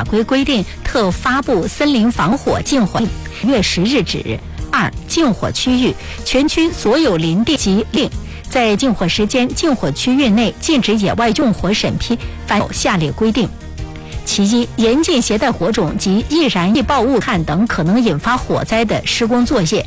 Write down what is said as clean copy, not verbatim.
法规规定特发布森林防火禁火令，1月10日止。2、禁火区域，全区所有林地及令在禁火时间禁火区域内禁止野外用火审批，凡有下列规定。其一，严禁携带火种及易燃易爆物炭等可能引发火灾的施工作业。